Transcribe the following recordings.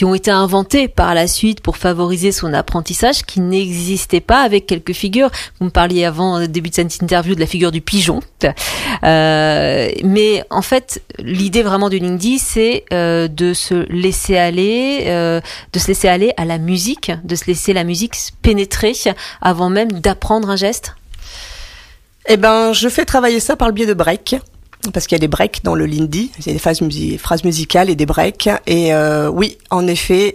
qui ont été inventés par la suite pour favoriser son apprentissage, qui n'existaient pas avec quelques figures. Vous me parliez avant le début de cette interview de la figure du pigeon. Mais en fait, l'idée vraiment du Lindy, c'est de se laisser aller, à la musique, de se laisser la musique pénétrer avant même d'apprendre un geste. Eh ben, je fais travailler ça par le biais de breaks. Parce qu'il y a des breaks dans le Lindy, il y a des phrases musicales et des breaks. Et oui, en effet,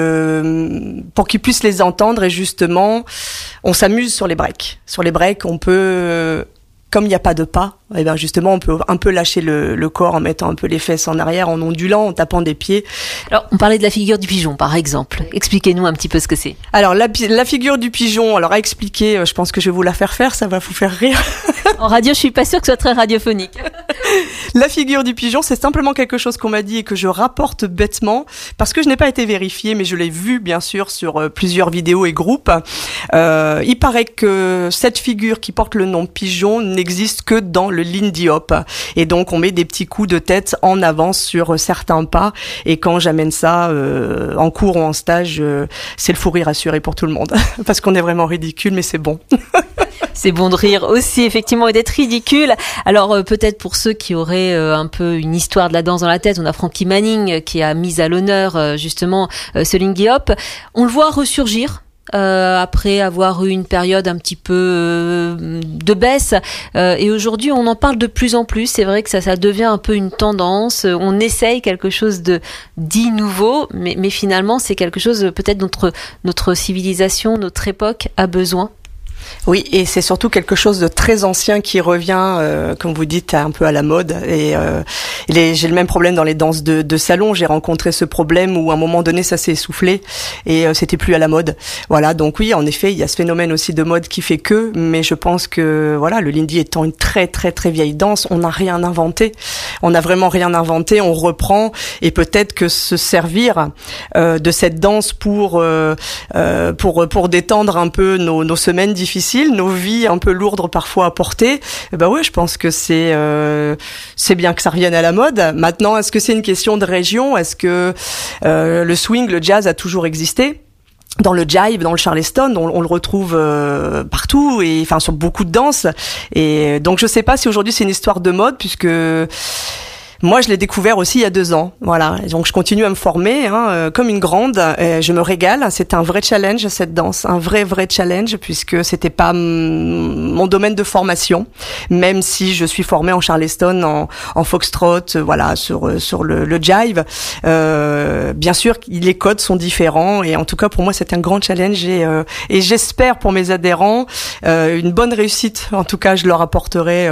pour qu'ils puissent les entendre, et justement, on s'amuse sur les breaks. Sur les breaks, on peut, comme il n'y a pas de pas, et ben justement, on peut un peu lâcher le corps en mettant un peu les fesses en arrière, en ondulant, en tapant des pieds. Alors, on parlait de la figure du pigeon, par exemple. Expliquez-nous un petit peu ce que c'est. Alors, la figure du pigeon, alors à expliquer, je pense que je vais vous la faire, ça va vous faire rire. En radio, je suis pas sûre que ce soit très radiophonique. La figure du pigeon, c'est simplement quelque chose qu'on m'a dit et que je rapporte bêtement parce que je n'ai pas été vérifiée, mais je l'ai vu bien sûr sur plusieurs vidéos et groupes. Il paraît que cette figure qui porte le nom pigeon n'existe que dans le Lindy Hop. Et donc, on met des petits coups de tête en avance sur certains pas. Et quand j'amène ça en cours ou en stage, c'est le fou rire assuré pour tout le monde. Parce qu'on est vraiment ridicule, mais c'est bon. C'est bon de rire aussi, effectivement, et d'être ridicule. Alors, peut-être pour ceux qui auraient un peu une histoire de la danse dans la tête, on a Frankie Manning qui a mis à l'honneur, justement, ce Lindy Hop. On le voit ressurgir. Après avoir eu une période un petit peu de baisse, et aujourd'hui on en parle de plus en plus. C'est vrai que ça devient un peu une tendance. On essaye quelque chose de dit nouveau, mais finalement c'est quelque chose peut-être notre civilisation, notre époque a besoin. Oui, et c'est surtout quelque chose de très ancien qui revient, comme vous dites, un peu à la mode. Et j'ai le même problème dans les danses de salon. J'ai rencontré ce problème où à un moment donné, ça s'est essoufflé et c'était plus à la mode. Voilà, donc oui, en effet, il y a ce phénomène aussi de mode qui fait que. Mais je pense que voilà, le Lindy étant une très très très vieille danse, on n'a rien inventé. On n'a vraiment rien inventé. On reprend et peut-être que se servir de cette danse pour détendre un peu nos semaines difficiles, nos vies un peu lourdes parfois à porter, ben ouais, je pense que c'est bien que ça revienne à la mode. Maintenant, est-ce que c'est une question de région? Est-ce que le swing, le jazz a toujours existé? Dans le jive, dans le charleston, on le retrouve partout, et enfin sur beaucoup de danses. Et donc je sais pas si aujourd'hui c'est une histoire de mode, puisque moi, je l'ai découvert aussi il y a 2 ans. Voilà. Donc, je continue à me former, comme une grande. Et je me régale. C'est un vrai challenge, cette danse. Un vrai challenge, puisque c'était pas mon domaine de formation. Même si je suis formée en charleston, en foxtrot, voilà, sur le jive. Bien sûr, les codes sont différents. Et en tout cas, pour moi, c'est un grand challenge. Et j'espère pour mes adhérents, une bonne réussite. En tout cas, je leur apporterai,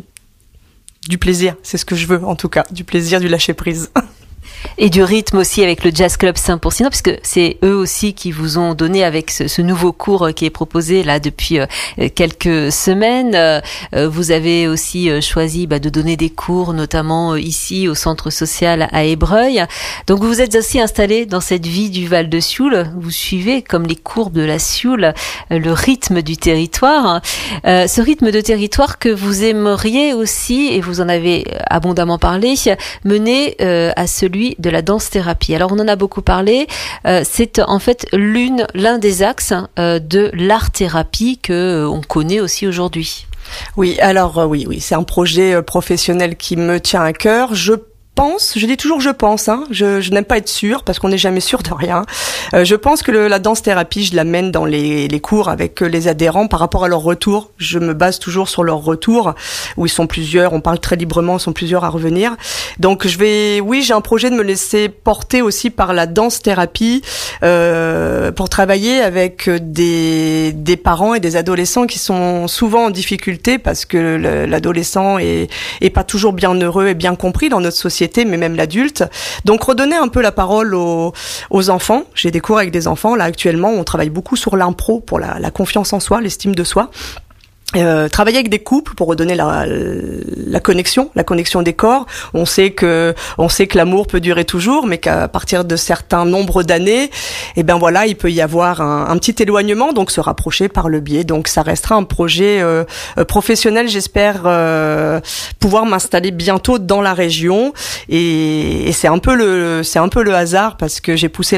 du plaisir, c'est ce que je veux en tout cas, du plaisir, du lâcher prise. Et du rythme aussi avec le Jazz Club Saint-Pourçain, puisque c'est eux aussi qui vous ont donné avec ce nouveau cours qui est proposé là depuis quelques semaines. Vous avez aussi choisi de donner des cours, notamment ici au centre social à Ébreuil. Donc vous êtes aussi installé dans cette vie du Val de Sioule. Vous suivez comme les courbes de la Sioule le rythme du territoire. Ce rythme de territoire que vous aimeriez aussi, et vous en avez abondamment parlé, mener à celui de la danse-thérapie. Alors on en a beaucoup parlé, c'est en fait l'un des axes de l'art-thérapie que on connaît aussi aujourd'hui. Oui, alors oui, c'est un projet professionnel qui me tient à cœur. Je dis toujours je pense, je n'aime pas être sûre parce qu'on n'est jamais sûr de rien. Je pense que la danse-thérapie, je l'amène dans les cours avec les adhérents par rapport à leur retour. Je me base toujours sur leur retour, où ils sont plusieurs, on parle très librement, ils sont plusieurs à revenir. Donc j'ai un projet de me laisser porter aussi par la danse-thérapie pour travailler avec des parents et des adolescents qui sont souvent en difficulté parce que l'adolescent est pas toujours bien heureux et bien compris dans notre société, mais même l'adulte. Donc redonner un peu la parole aux enfants. J'ai des cours avec des enfants. Là actuellement, on travaille beaucoup sur l'impro pour la confiance en soi, l'estime de soi. Travailler avec des couples pour redonner la connexion des corps. On sait que l'amour peut durer toujours, mais qu'à partir de certains nombres d'années, il peut y avoir un petit éloignement, donc se rapprocher par le biais. Donc ça restera un projet professionnel. J'espère pouvoir m'installer bientôt dans la région. Et c'est un peu le hasard parce que j'ai poussé